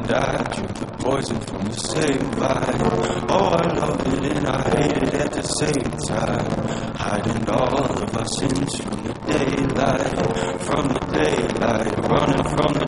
die. Drink the poison from the same vine. Oh, I love it and I hate it at the same time. Hiding all of our sins from the daylight, running from the